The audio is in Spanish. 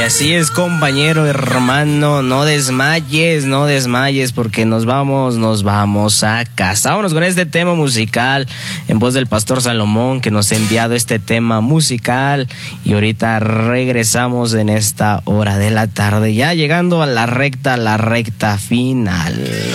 así es, compañero, hermano, no desmayes, porque nos vamos a casa. Vámonos con este tema musical en voz del Pastor Salomón, que nos ha enviado este tema musical, y ahorita regresamos en esta hora de la tarde, ya llegando a la recta final.